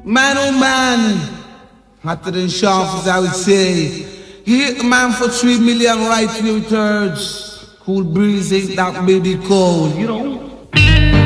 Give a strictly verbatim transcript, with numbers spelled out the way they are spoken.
Man oh man, hotter than sharp as I would say. He hit the man for three million right wheel thirds. Cool breeze ain't that baby cold, you know.